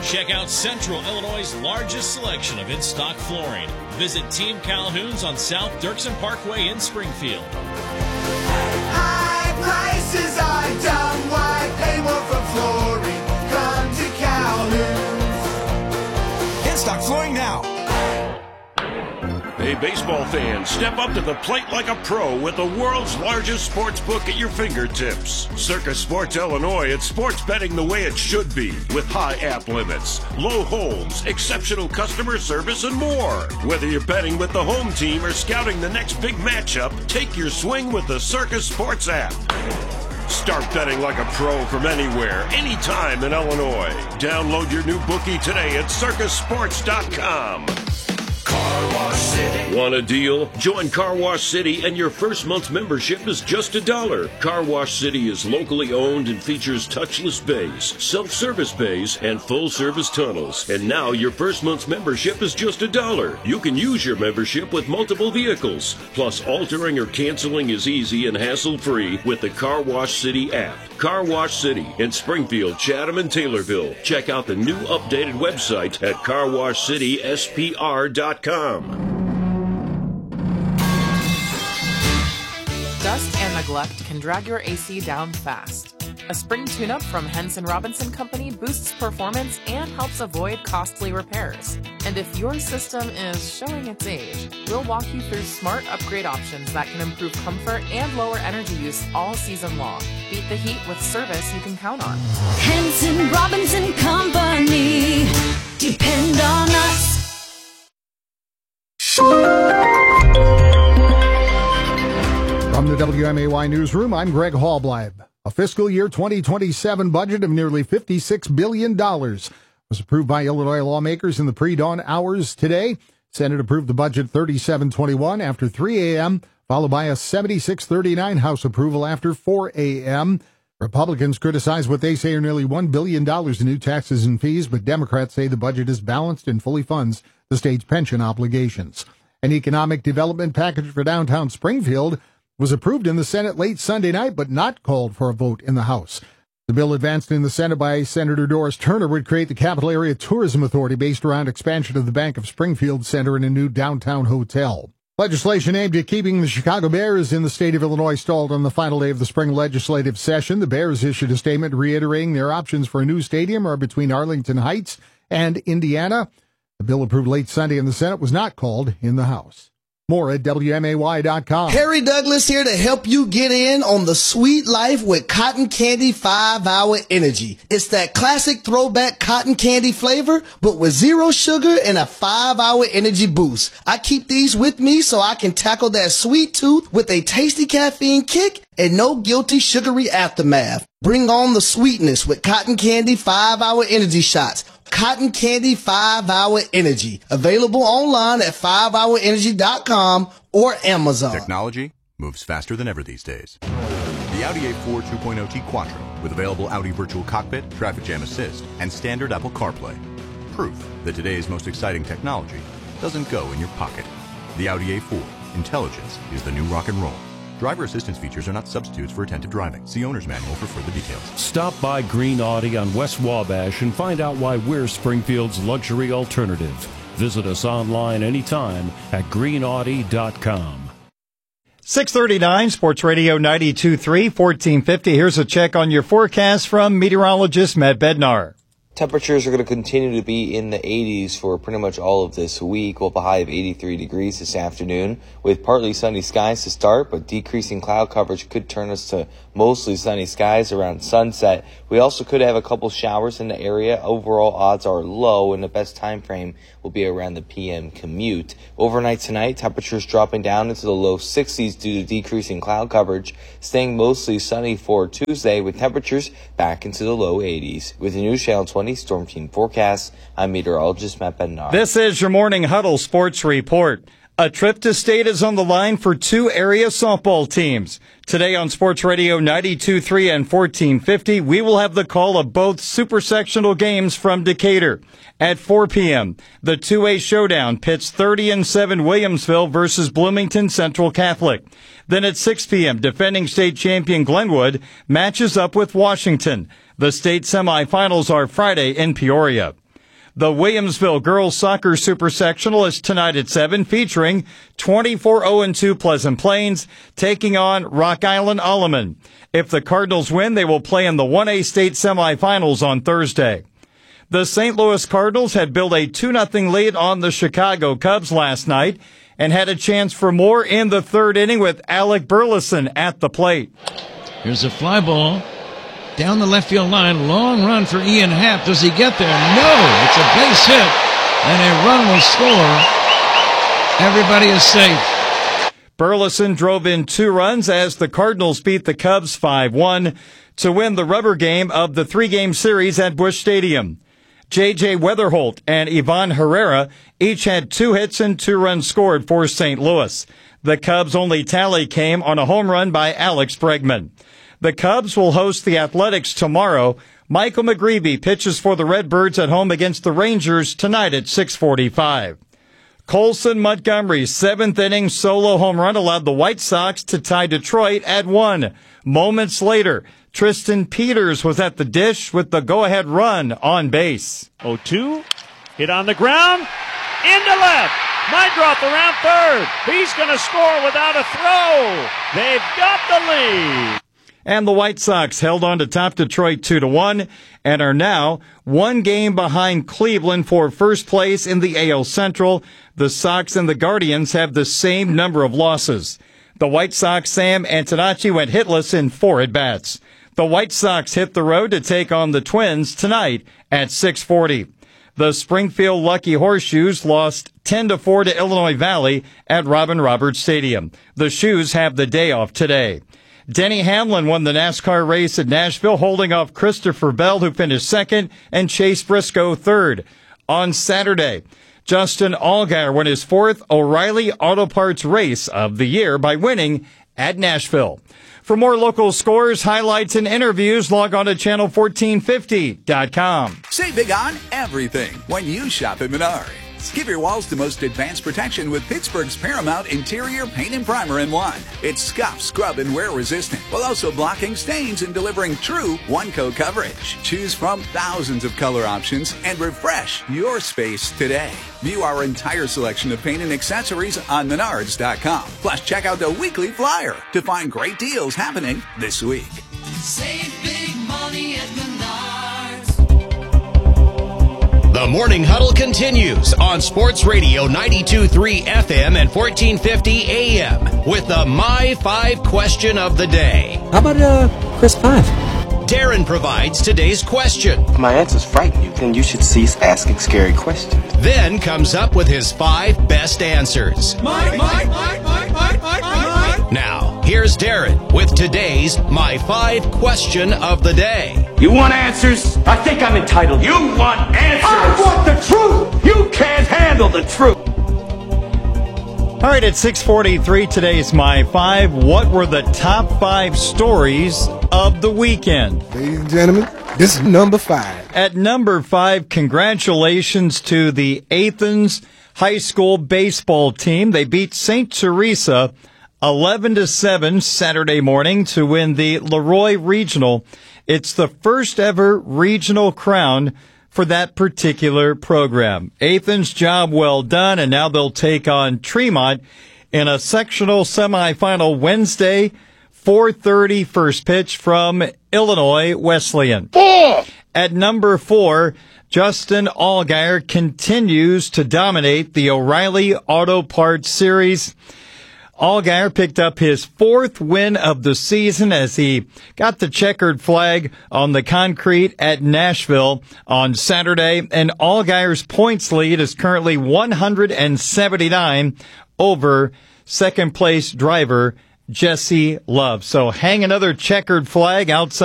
Check out Central Illinois' largest selection of in-stock flooring. Visit Team Calhoun's on South Dirksen Parkway in Springfield. High prices are dumb. Why pay more for flooring? Come to Calhoun's. In-stock flooring now. Hey, baseball fans, step up to the plate like a pro with the world's largest sports book at your fingertips. Circus Sports Illinois, it's sports betting the way it should be, with high app limits, low holds, exceptional customer service, and more. Whether you're betting with the home team or scouting the next big matchup, take your swing with the Circus Sports app. Start betting like a pro from anywhere, anytime in Illinois. Download your new bookie today at circusports.com. Car Wash City. Want a deal? Join Car Wash City and your first month's membership is just $1. Car Wash City is locally owned and features touchless bays, self-service bays, and full-service tunnels. And now your first month's membership is just $1. You can use your membership with multiple vehicles. Plus, altering or canceling is easy and hassle-free with the Car Wash City app. Car Wash City in Springfield, Chatham, and Taylorville. Check out the new updated website at carwashcityspr.com. Dust and neglect can drag your AC down fast. A spring tune-up from Henson Robinson Company boosts performance and helps avoid costly repairs. And if your system is showing its age, we'll walk you through smart upgrade options that can improve comfort and lower energy use all season long. Beat the heat with service you can count on. Henson Robinson Company. Depend on us. From the WMAY Newsroom, I'm Greg Hallbleib. A fiscal year 2027 budget of nearly $56 billion was approved by Illinois lawmakers in the pre-dawn hours today. Senate approved the budget 3721 after 3 a.m., followed by a 7639 House approval after 4 a.m. Republicans criticize what they say are nearly $1 billion in new taxes and fees, but Democrats say the budget is balanced and fully funds the state's pension obligations. An economic development package for downtown Springfield was approved in the Senate late Sunday night, but not called for a vote in the House. The bill advanced in the Senate by Senator Doris Turner would create the Capital Area Tourism Authority based around expansion of the Bank of Springfield Center and a new downtown hotel. Legislation aimed at keeping the Chicago Bears in the state of Illinois stalled on the final day of the spring legislative session. The Bears issued a statement reiterating their options for a new stadium are between Arlington Heights and Indiana. The bill approved late Sunday in the Senate was not called in the House. More at WMAY.com. Harry Douglas here to help you get in on the sweet life with Cotton Candy 5-Hour Energy. It's that classic throwback cotton candy flavor, but with zero sugar and a 5-hour energy boost. I keep these with me so I can tackle that sweet tooth with a tasty caffeine kick and no guilty sugary aftermath. Bring on the sweetness with Cotton Candy 5-Hour Energy Shots. Cotton Candy 5-Hour Energy. Available online at 5hourenergy.com or Amazon. Technology moves faster than ever these days. The Audi A4 2.0T Quattro with available Audi Virtual Cockpit, Traffic Jam Assist, and standard Apple CarPlay. Proof that today's most exciting technology doesn't go in your pocket. The Audi A4. Intelligence is the new rock and roll. Driver assistance features are not substitutes for attentive driving. See owner's manual for further details. Stop by Green Audi on West Wabash and find out why we're Springfield's luxury alternative. Visit us online anytime at greenaudi.com. 639 Sports Radio 92.3, 1450. Here's a check on your forecast from meteorologist Matt Bednar. Temperatures are going to continue to be in the 80s for pretty much all of this week. We'll have a high of 83 degrees this afternoon with partly sunny skies to start, but decreasing cloud coverage could turn us to mostly sunny skies around sunset. We also could have a couple showers in the area. Overall odds are low, and the best time frame will be around the PM commute. Overnight tonight, temperatures dropping down into the low 60s due to decreasing cloud coverage, staying mostly sunny for Tuesday with temperatures back into the low 80s. With the News Channel 20 Storm Team forecast, I'm meteorologist Matt Bednar. This is your Morning Huddle Sports Report. A trip to state is on the line for two area softball teams. Today on Sports Radio 92.3 and 1450, we will have the call of both super sectional games from Decatur. At 4 p.m., the 2A showdown pits 30-7 Williamsville versus Bloomington Central Catholic. Then at 6 p.m., defending state champion Glenwood matches up with Washington. The state semifinals are Friday in Peoria. The Williamsville Girls Soccer Super Sectional is tonight at 7, featuring 24-0-2 Pleasant Plains taking on Rock Island Alleman. If the Cardinals win, they will play in the 1A state semifinals on Thursday. The St. Louis Cardinals had built a 2-0 lead on the Chicago Cubs last night and had a chance for more in the third inning with Alec Burleson at the plate. Here's a fly ball down the left field line. Long run for Ian Happ. Does he get there? No. It's a base hit, and a run will score. Everybody is safe. Burleson drove in 2 runs as the Cardinals beat the Cubs 5-1 to win the rubber game of the 3-game series at Busch Stadium. J.J. Weatherholt and Ivan Herrera each had 2 hits and 2 runs scored for St. Louis. The Cubs' only tally came on a home run by Alex Bregman. The Cubs will host the Athletics tomorrow. Michael McGreevy pitches for the Redbirds at home against the Rangers tonight at 6:45. Colson Montgomery's 7th inning solo home run allowed the White Sox to tie Detroit at 1. Moments later, Tristan Peters was at the dish with the go-ahead run on base. 0-2, hit on the ground, into left. Meidroth around third. He's going to score without a throw. They've got the lead. And the White Sox held on to top Detroit 2-1 and are now 1 game behind Cleveland for first place in the AL Central. The Sox and the Guardians have the same number of losses. The White Sox, Sam Antonacci, went hitless in 4 at-bats. The White Sox hit the road to take on the Twins tonight at 6:40. The Springfield Lucky Horseshoes lost 10-4 to Illinois Valley at Robin Roberts Stadium. The Shoes have the day off today. Denny Hamlin won the NASCAR race at Nashville, holding off Christopher Bell, who finished 2nd, and Chase Briscoe 3rd. On Saturday, Justin Allgaier won his 4th O'Reilly Auto Parts race of the year by winning at Nashville. For more local scores, highlights, and interviews, log on to channel1450.com. Save big on everything when you shop at Menards. Give your walls the most advanced protection with Pittsburgh's Paramount Interior Paint and Primer in one. It's scuff, scrub, and wear resistant, while also blocking stains and delivering true one-coat coverage. Choose from thousands of color options and refresh your space today. View our entire selection of paint and accessories on Menards.com. Plus, check out the weekly flyer to find great deals happening this week. Save big money at Menards. The Morning Huddle continues on Sports Radio 92.3 FM and 1450 AM with the My 5 question of the day. How about Chris 5? Darren provides today's question. If my answers frighten you, then you should cease asking scary questions. Then comes up with his 5 best answers. Now, here's Darren with today's My 5 question of the day. You want answers? I think I'm entitled. You want answers? I want the truth! You can't handle the truth! All right, at 6:43, today's My 5. What were the top 5 stories of the weekend? Ladies and gentlemen, this is number 5. At number 5, congratulations to the Athens High School baseball team. They beat St. Teresa 11-7 Saturday morning to win the Leroy Regional. It's the first ever regional crown for that particular program. Athens, job well done, and now they'll take on Tremont in a sectional semifinal Wednesday, 4:30 first pitch from Illinois Wesleyan. At number 4, Justin Allgaier continues to dominate the O'Reilly Auto Parts Series. Allgaier picked up his 4th win of the season as he got the checkered flag on the concrete at Nashville on Saturday, and Allgaier's points lead is currently 179 over second-place driver Jesse Love. So hang another checkered flag outside